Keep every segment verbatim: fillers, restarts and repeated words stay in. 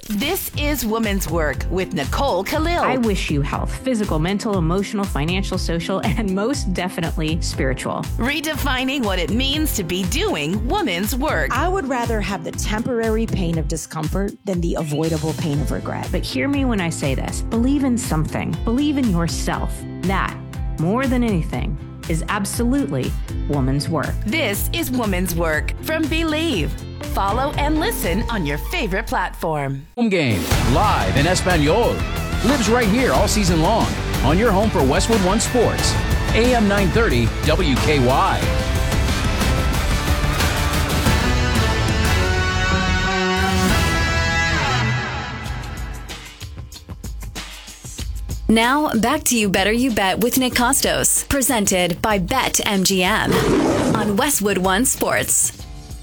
This is Women's Work with Nicole Khalil. I wish you health, physical, mental, emotional, financial, social, and most definitely spiritual. Redefining what it means to be doing women's work. I would rather have the temporary pain of discomfort than the avoidable pain of regret. But hear me when I say this. Believe in something. Believe in yourself. That, more than anything, is absolutely woman's work. This is Women's Work from Believe. Follow and listen on your favorite platform. Home game, live in Espanol. Lives right here all season long on your home for Westwood One Sports. A M nine thirty W K Y. Now, back to You Better You Bet with Nick Costos, presented by BetMGM on Westwood One Sports.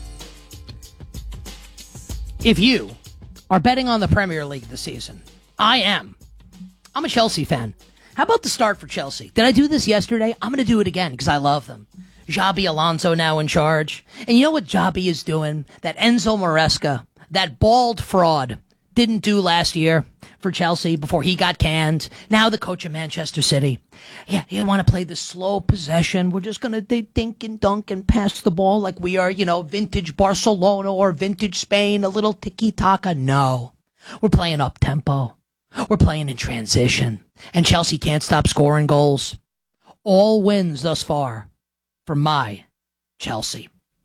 If you are betting on the Premier League this season, I am. I'm a Chelsea fan. How about the start for Chelsea? Did I do this yesterday? I'm going to do it again because I love them. Xabi Alonso now in charge. And you know what Xabi is doing? That Enzo Maresca, that bald fraud, didn't do last year for Chelsea before he got canned. Now the coach of Manchester City. Yeah, you want to play the slow possession. We're just going to dink and dunk and pass the ball like we are, you know, vintage Barcelona or vintage Spain, a little tiki-taka. No, we're playing up-tempo. We're playing in transition. And Chelsea can't stop scoring goals. All wins thus far for my Chelsea.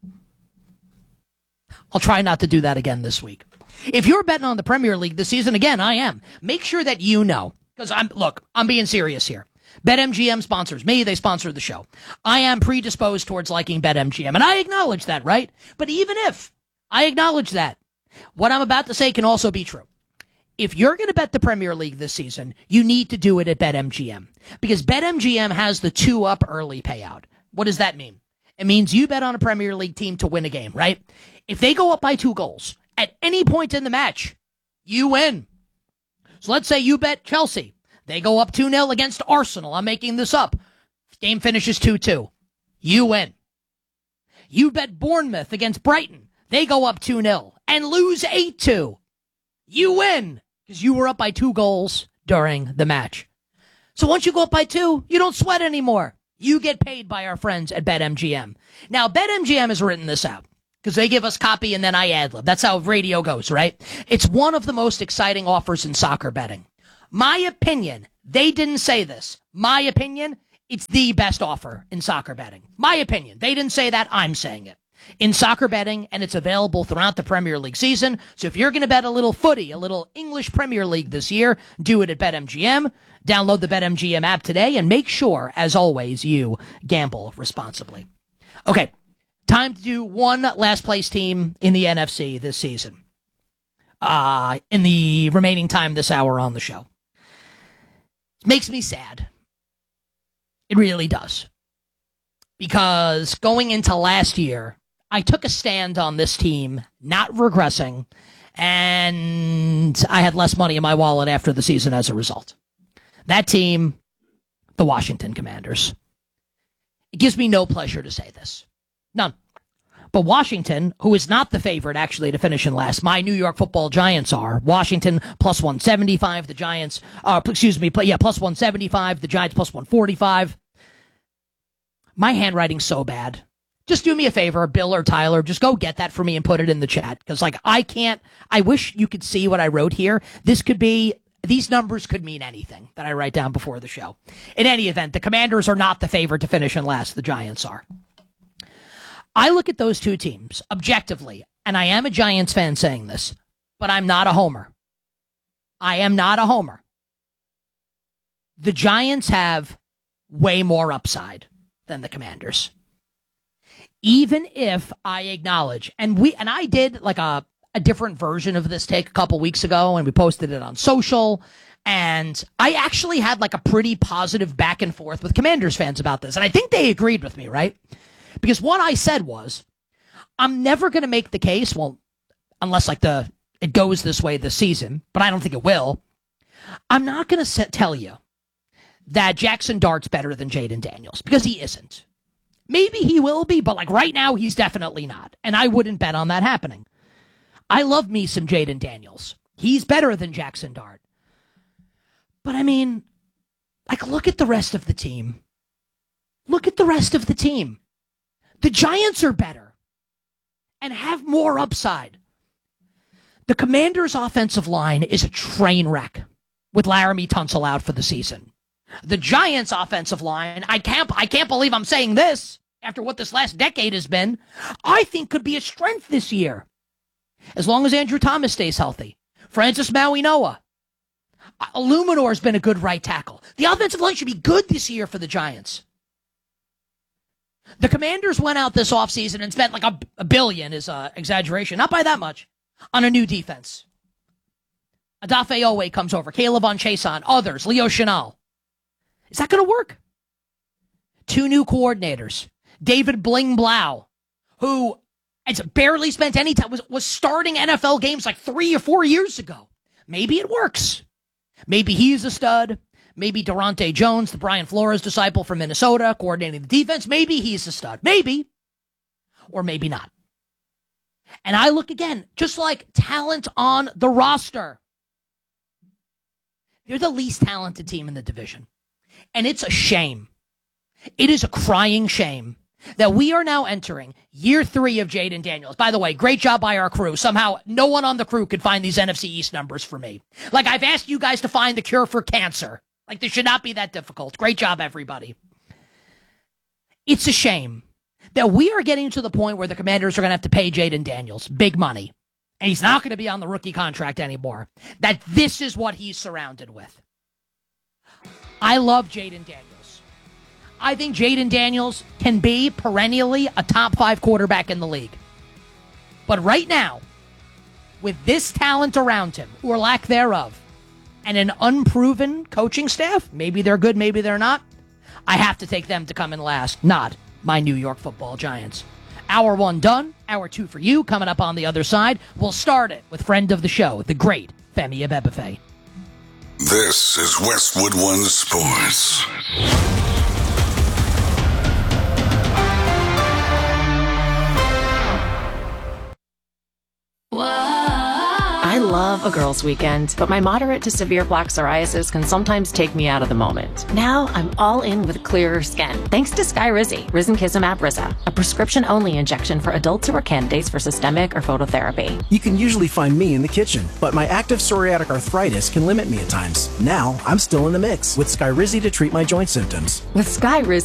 I'll try not to do that again this week. If you're betting on the Premier League this season, again, I am. Make sure that you know, because I'm, look, I'm being serious here. BetMGM sponsors me. They sponsor the show. I am predisposed towards liking BetMGM, and I acknowledge that, right? But even if I acknowledge that, what I'm about to say can also be true. If you're going to bet the Premier League this season, you need to do it at BetMGM, because BetMGM has the two-up early payout. What does that mean? It means you bet on a Premier League team to win a game, right? If they go up by two goals, at any point in the match, you win. So let's say you bet Chelsea. They go up two nil against Arsenal. I'm making this up. Game finishes two two. You win. You bet Bournemouth against Brighton. They go up two nil and lose eight two. You win because you were up by two goals during the match. So once you go up by two, you don't sweat anymore. You get paid by our friends at BetMGM. Now, BetMGM has written this out, because they give us copy and then I ad-lib. That's how radio goes, right? It's one of the most exciting offers in soccer betting. My opinion, they didn't say this. My opinion, it's the best offer in soccer betting. My opinion. They didn't say that. I'm saying it. In soccer betting, and it's available throughout the Premier League season. So if you're going to bet a little footy, a little English Premier League this year, do it at BetMGM. Download the BetMGM app today and make sure, as always, you gamble responsibly. Okay. Time to do one last place team in the N F C this season. Uh, in the remaining time this hour on the show. It makes me sad. It really does. Because going into last year, I took a stand on this team not regressing, and I had less money in my wallet after the season as a result. That team, the Washington Commanders. It gives me no pleasure to say this. None. But Washington, who is not the favorite actually to finish in last, my New York Football Giants are. Washington plus one seventy-five, the Giants, uh, excuse me, yeah, plus one seventy-five, the Giants plus one forty-five. My handwriting's so bad. Just do me a favor, Bill or Tyler, just go get that for me and put it in the chat. Because, like, I can't, I wish you could see what I wrote here. This could be, these numbers could mean anything that I write down before the show. In any event, the Commanders are not the favorite to finish in last, the Giants are. I look at those two teams objectively, and I am a Giants fan saying this, but I'm not a homer. I am not a homer. The Giants have way more upside than the Commanders. Even if I acknowledge, and we and I did like a, a different version of this take a couple weeks ago, and we posted it on social, and I actually had like a pretty positive back and forth with Commanders fans about this, and I think they agreed with me, right? Because what I said was, I'm never going to make the case, well, unless like the it goes this way this season, but I don't think it will. I'm not going to tell you that Jackson Dart's better than Jayden Daniels, because he isn't. Maybe he will be, but like right now, he's definitely not. And I wouldn't bet on that happening. I love me some Jayden Daniels. He's better than Jackson Dart. But I mean, like, look at the rest of the team. Look at the rest of the team. The Giants are better and have more upside. The Commanders' offensive line is a train wreck with Laramie Tunsil out for the season. The Giants' offensive line, I can't, I can't believe I'm saying this after what this last decade has been, I think could be a strength this year. As long as Andrew Thomas stays healthy. Francis Maui-Noah. Illuminor's been a good right tackle. The offensive line should be good this year for the Giants. The Commanders went out this offseason and spent like a, a billion, is uh, exaggeration, not by that much, on a new defense. Adafe Owe comes over, Caleb on Chason, others, Leo Chenal. Is that going to work? Two new coordinators. David Bling Blau, who has barely spent any time, was, was starting N F L games like three or four years ago. Maybe it works. Maybe he's a stud. Maybe Durante Jones, the Brian Flores disciple from Minnesota, coordinating the defense. Maybe he's a stud. Maybe. Or maybe not. And I look again, just like talent on the roster. They're the least talented team in the division. And it's a shame. It is a crying shame that we are now entering year three of Jayden Daniels. By the way, great job by our crew. Somehow, no one on the crew could find these N F C East numbers for me. Like, I've asked you guys to find the cure for cancer. Like, this should not be that difficult. Great job, everybody. It's a shame that we are getting to the point where the Commanders are going to have to pay Jayden Daniels big money. And he's not going to be on the rookie contract anymore. That this is what he's surrounded with. I love Jayden Daniels. I think Jayden Daniels can be perennially a top five quarterback in the league. But right now, with this talent around him, or lack thereof, and an unproven coaching staff, maybe they're good, maybe they're not, I have to take them to come in last, not my New York Football Giants. Hour one done, hour two for you, coming up on the other side. We'll start it with friend of the show, the great Femi Abebefe. This is Westwood One Sports. I love a girls' weekend, but my moderate to severe plaque psoriasis can sometimes take me out of the moment. Now I'm all in with clearer skin, thanks to Skyrizi, Risankizumab Riza, a prescription-only injection for adults who are candidates for systemic or phototherapy. You can usually find me in the kitchen, but my active psoriatic arthritis can limit me at times. Now I'm still in the mix with Skyrizi to treat my joint symptoms. With Skyrizi,